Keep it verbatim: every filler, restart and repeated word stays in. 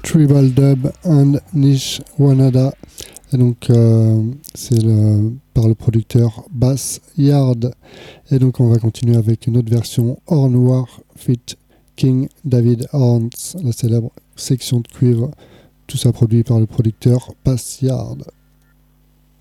Tribal Dub and Niche Wanada. Et donc, euh, c'est le, par le producteur Bass Yard. Et donc, on va continuer avec une autre version, Or Noir, feat. King David Horns, la célèbre section de cuivre. Tout ça produit par le producteur Bass Yard.